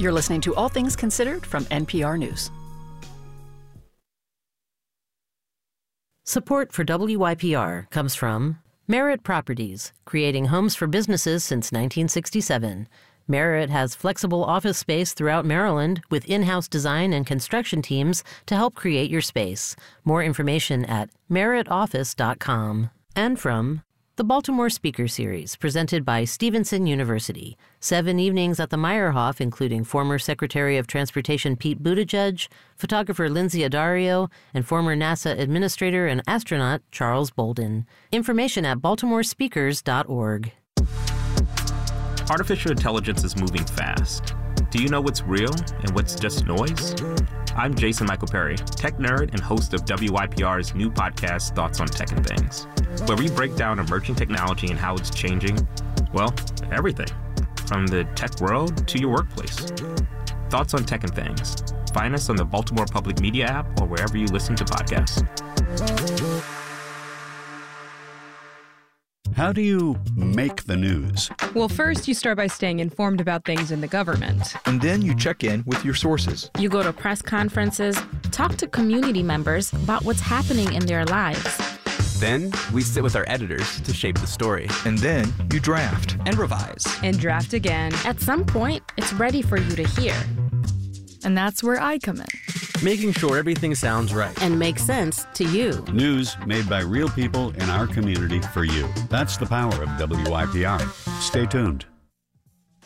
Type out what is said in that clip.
You're listening to All Things Considered from NPR News. Support for WYPR comes from Merit Properties, creating homes for businesses since 1967. Merit has flexible office space throughout Maryland with in-house design and construction teams to help create your space. More information at meritoffice.com. And from the Baltimore Speaker Series, presented by Stevenson University. 7 evenings at the Meyerhoff, including former Secretary of Transportation Pete Buttigieg, photographer Lindsay Addario, and former NASA Administrator and astronaut Charles Bolden. Information at baltimorespeakers.org. Artificial intelligence is moving fast. Do you know what's real and what's just noise? I'm Jason Michael Perry, tech nerd and host of WYPR's new podcast, Thoughts on Tech and Things, where we break down emerging technology and how it's changing, well, everything, from the tech world to your workplace. Thoughts on Tech and Things. Find us on the Baltimore Public Media app or wherever you listen to podcasts. How do you make the news? Well, first, you start by staying informed about things in the government. And then you check in with your sources. You go to press conferences, talk to community members about what's happening in their lives. Then we sit with our editors to shape the story. And then you draft. And revise. And draft again. At some point, it's ready for you to hear. And that's where I come in. Making sure everything sounds right. And makes sense to you. News made by real people in our community for you. That's the power of WYPR. Stay tuned.